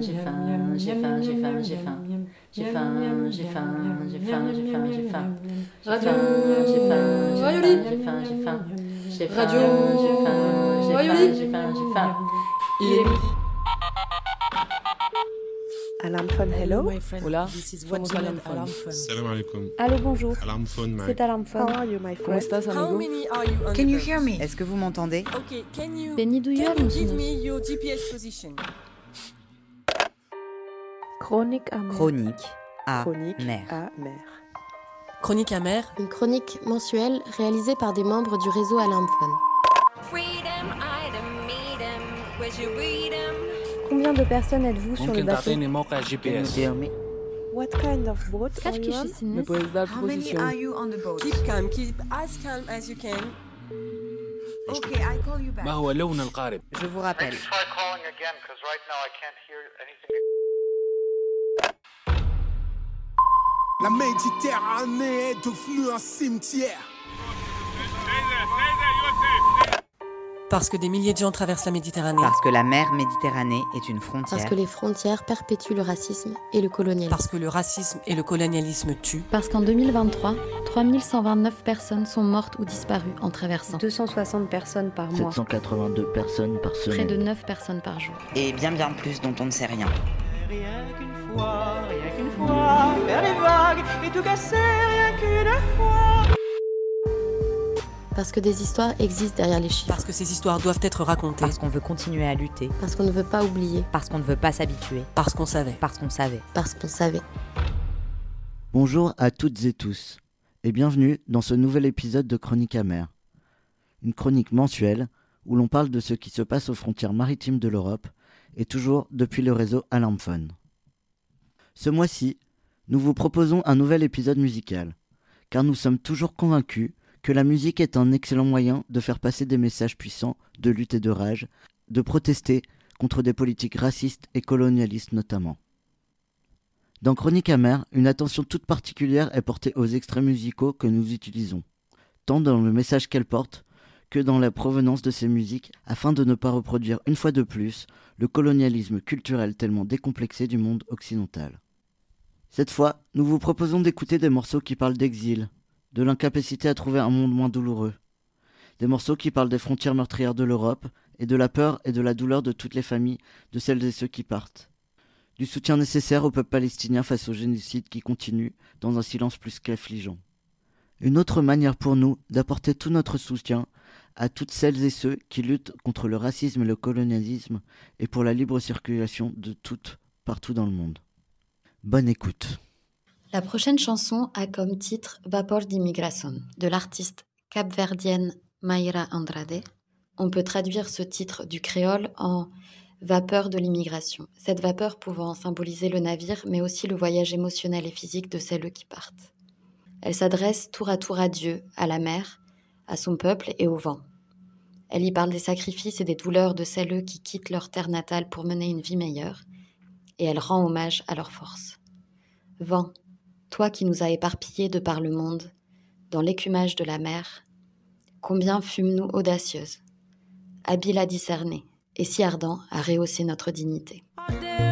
j'ai faim, j'ai faim, j'ai faim, j'ai faim. J'ai faim, j'ai faim, j'ai faim, j'ai faim, j'ai faim. Radio J'ai faim, j'ai faim, j'ai faim. Radio J'ai faim, j'ai faim, j'ai faim, j'ai faim. Il est midi. Alarm phone, hello. Hola, Salam alaikum. Allô, bonjour. Alarm phone, C'est Alarm How Phone. are you, my ¿cómo friend? estás, How amigo? many are you on Can the you boat? hear me? Est-ce que vous m'entendez? Okay, Benny, do you can have you me give soon? me your GPS position? Chronique amère. Chronique à Chronique mer. amère. Chronique amère. Une chronique mensuelle réalisée par des membres du réseau Alarm Phone. Combien de personnes êtes-vous sur le bateau? Can you hear me? What kind of boat are Скажи, you on? Кишисинес. ¿Me puedes dar tu How many posición? are you on the boat? Keep calm as you can. Okay, I call you back. Je vous rappelle. Try calling again, because right now I can't hear anything. La Méditerranée est devenue un cimetière. Parce que des milliers de gens traversent la Méditerranée. Parce que la mer Méditerranée est une frontière. Parce que les frontières perpétuent le racisme et le colonialisme. Parce que le racisme et le colonialisme tuent. Parce qu'en 2023, 3129 personnes sont mortes ou disparues en traversant. 260 personnes par mois. 782 personnes par Près semaine. de 9 personnes par jour. Et bien plus dont on ne sait rien. Rien qu'une fois, faire les vagues et tout casser, rien qu'une fois. Parce que des histoires existent derrière les chiffres. Parce que ces histoires doivent être racontées. Parce qu'on veut continuer à lutter. Parce qu'on ne veut pas oublier. Parce qu'on ne veut pas s'habituer. Parce qu'on savait. Parce qu'on savait. Parce qu'on savait. Bonjour à toutes et tous, et bienvenue dans ce nouvel épisode de Chronique amère. Une chronique mensuelle où l'on parle de ce qui se passe aux frontières maritimes de l'Europe, et toujours depuis le réseau Alarm Phone. Ce mois-ci, nous vous proposons un nouvel épisode musical, car nous sommes toujours convaincus que la musique est un excellent moyen de faire passer des messages puissants de lutte et de rage, de protester contre des politiques racistes et colonialistes notamment. Dans Chronique amère, une attention toute particulière est portée aux extraits musicaux que nous utilisons, tant dans le message qu'elles portent que dans la provenance de ces musiques, afin de ne pas reproduire une fois de plus le colonialisme culturel tellement décomplexé du monde occidental. Cette fois, nous vous proposons d'écouter des morceaux qui parlent d'exil, de l'incapacité à trouver un monde moins douloureux, des morceaux qui parlent des frontières meurtrières de l'Europe et de la peur et de la douleur de toutes les familles de celles et ceux qui partent, du soutien nécessaire au peuple palestinien face au génocide qui continue dans un silence plus qu'affligeant. Une autre manière pour nous d'apporter tout notre soutien à toutes celles et ceux qui luttent contre le racisme et le colonialisme et pour la libre circulation de toutes partout dans le monde. Bonne écoute. La prochaine chanson a comme titre Vapor de Migración de l'artiste capverdienne Mayra Andrade. On peut traduire ce titre du créole en vapeur de l'immigration, cette vapeur pouvant symboliser le navire mais aussi le voyage émotionnel et physique de celles qui partent. Elle s'adresse tour à Dieu, à la mer, à son peuple et au vent. Elle y parle des sacrifices et des douleurs de celles qui quittent leur terre natale pour mener une vie meilleure, et elle rend hommage à leur force. Vent, toi qui nous as éparpillés de par le monde, dans l'écumage de la mer, combien fûmes-nous audacieuses, habiles à discerner, et si ardents à rehausser notre dignité.